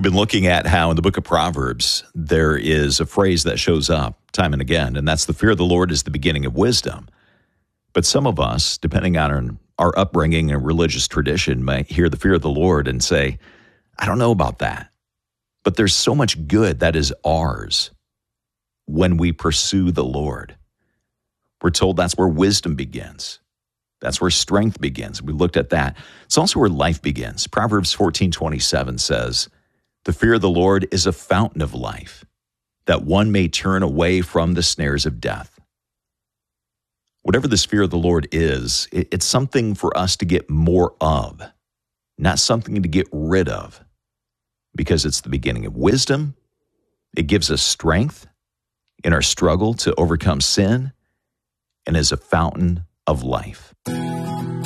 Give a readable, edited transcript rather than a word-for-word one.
We've been looking at how in the book of Proverbs, there is a phrase that shows up time and again, and that's the fear of the Lord is the beginning of wisdom. But some of us, depending on our upbringing and religious tradition, might hear the fear of the Lord and say, I don't know about that. But there's so much good that is ours when we pursue the Lord. We're told that's where wisdom begins. That's where strength begins. We looked at that. It's also where life begins. Proverbs 14:27 says, the fear of the Lord is a fountain of life, that one may turn away from the snares of death. Whatever this fear of the Lord is, it's something for us to get more of, not something to get rid of, because it's the beginning of wisdom. It gives us strength in our struggle to overcome sin and is a fountain of life.